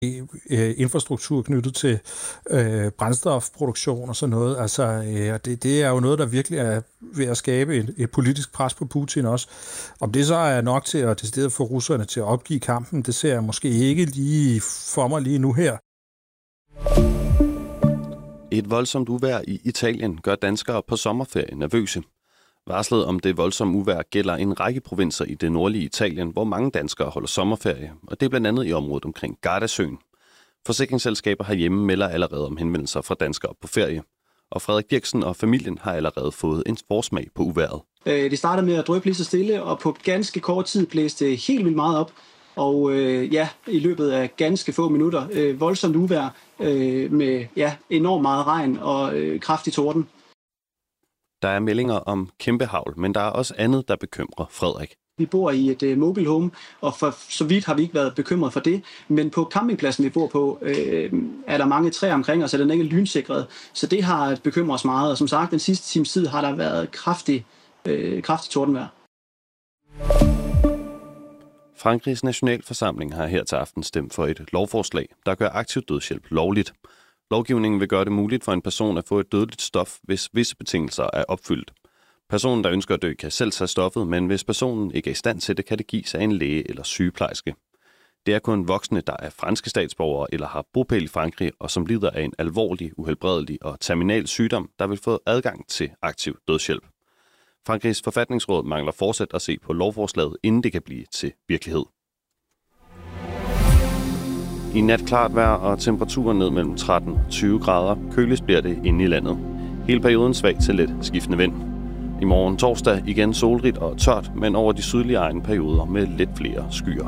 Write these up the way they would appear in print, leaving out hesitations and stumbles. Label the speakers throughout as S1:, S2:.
S1: infrastruktur knyttet til brændstofproduktion og sådan noget. Altså, det er jo noget, der virkelig er ved at skabe et politisk pres på Putin også. Om det så er nok til at decideret få russerne til at opgive kampen, det ser jeg måske ikke lige for mig lige nu her.
S2: Et voldsomt uvejr i Italien gør danskere på sommerferie nervøse. Varslet om det voldsomme uvejr gælder en række provinser i det nordlige Italien, hvor mange danskere holder sommerferie, og det er blandt andet i området omkring Gardasøen. Forsikringsselskaber herhjemme melder allerede om henvendelser fra danskere på ferie, og Frederik Dirksen og familien har allerede fået en forsmag på uvejret.
S3: Det startede med at dryppe lige så stille, og på ganske kort tid blæste det helt vildt meget op. Og i løbet af ganske få minutter voldsomt uvejr med enormt meget regn og kraftig torden.
S2: Der er meldinger om kæmpe hagl, men der er også andet, der bekymrer Frederik.
S3: Vi bor i et mobile home, og for så vidt har vi ikke været bekymret for det. Men på campingpladsen, vi bor på, er der mange træer omkring os, så den er ikke lynsikret. Så det har bekymret os meget. Og som sagt, den sidste times tid har der været kraftig tordenvejr.
S2: Frankrigs nationalforsamling har her til aften stemt for et lovforslag, der gør aktiv dødshjælp lovligt. Lovgivningen vil gøre det muligt for en person at få et dødeligt stof, hvis visse betingelser er opfyldt. Personen, der ønsker at dø, kan selv tage stoffet, men hvis personen ikke er i stand til det, kan det gives af en læge eller sygeplejerske. Det er kun voksne, der er franske statsborgere eller har bopæl i Frankrig, og som lider af en alvorlig, uhelbredelig og terminal sygdom, der vil få adgang til aktiv dødshjælp. Frankrigs forfatningsråd mangler fortsat at se på lovforslaget, inden det kan blive til virkelighed. I nat klart vejr og temperaturer ned mellem 13 og 20 grader. Køligst bliver det inde i landet. Hele perioden svag til let skiftende vind. I morgen torsdag igen solrigt og tørt, men over de sydlige egne perioder med lidt flere skyer.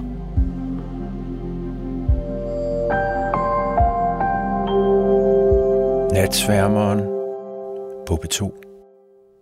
S4: Natsværmeren på P2.